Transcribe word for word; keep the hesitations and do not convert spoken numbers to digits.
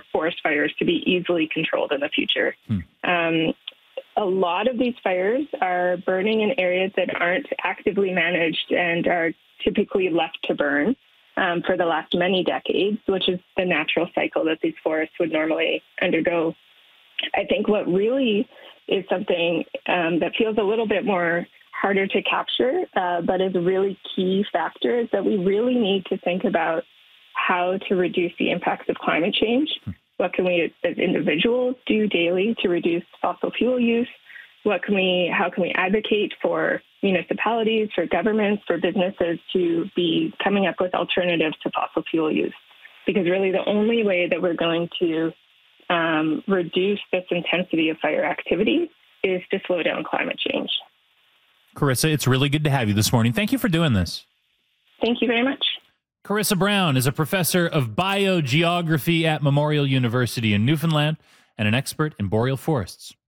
forest fires to be easily controlled in the future. Hmm. Um, a lot of these fires are burning in areas that aren't actively managed and are typically left to burn um, for the last many decades, which is the natural cycle that these forests would normally undergo. I think what really is something um, that feels a little bit more harder to capture, uh, but is a really key factor, is that we really need to think about how to reduce the impacts of climate change. What can we as individuals do daily to reduce fossil fuel use? What can we, how can we advocate for municipalities, for governments, for businesses to be coming up with alternatives to fossil fuel use? Because really the only way that we're going to um, reduce this intensity of fire activity is to slow down climate change. Carissa, it's really good to have you this morning. Thank you for doing this. Thank you very much. Carissa Brown is a professor of biogeography at Memorial University in Newfoundland and an expert in boreal forests.